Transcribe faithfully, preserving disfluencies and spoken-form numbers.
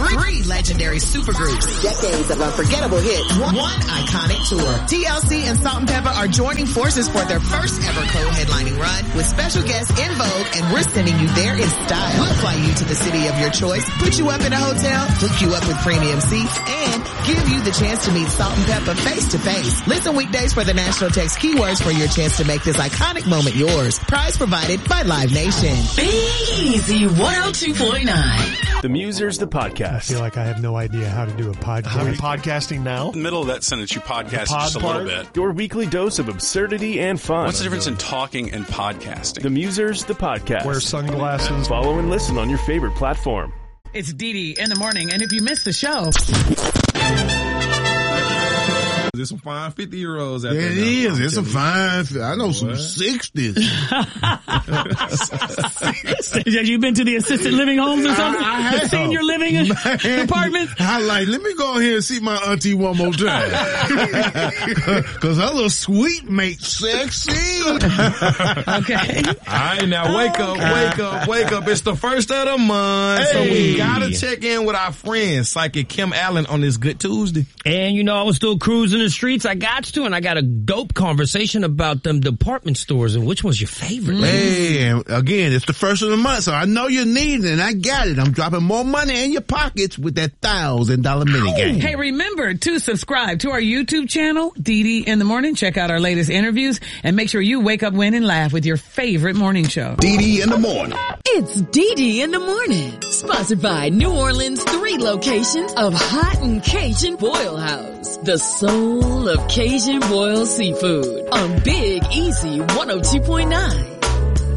Three legendary supergroups. Decades of unforgettable hits. One, one iconic tour. T L C and Salt and Pepper are joining forces for their first ever co-headlining run with special guests In Vogue, and we're sending you there in style. We'll fly you to the city of your choice, put you up in a hotel, hook you up with premium seats, and give you the chance to meet Salt and Pepper face to face. Listen weekdays for the national text keywords for your chance to make this iconic moment yours. Prize provided by Live Nation. Big Easy one oh two point nine. The Musers, the podcast. I feel like I have no idea how to do a podcast. Are we podcasting now? In the middle of that sentence, you podcast pod just a part? little bit. Your weekly dose of absurdity and fun. What's the difference in talking and podcasting? The Musers, the podcast. Wear sunglasses. Follow and listen on your favorite platform. It's Dee Dee in the morning, and if you missed the show... There's some fine fifty-year-olds out there. there. It now. is. There's some fine. I know some sixties. Have you been to the assisted living homes or something? I, I have. The senior living Man, apartments? I like, let me go ahead and see my auntie one more time. Cause her little sweet mate sexy. Okay. All right, now wake up, wake up, wake up. It's the first of the month. Hey. So we gotta check in with our friend, Psychic Kim Allen, on this Good Tuesday. And you know, I was still cruising the streets. I got to, and I got a dope conversation about them department stores and which one's your favorite. Hey, and again, it's the first of the month, so I know you need it, and I got it. I'm dropping more money in your pockets with that thousand dollar mini game. Hey, remember to subscribe to our YouTube channel, Dee Dee in the Morning. Check out our latest interviews, and make sure you wake up, win, and laugh with your favorite morning show. Dee Dee in the Morning. It's Dee Dee in the Morning. Sponsored by New Orleans' three locations of Hot and Cajun Boil House. The soul of Cajun boiled seafood on Big Easy one oh two point nine.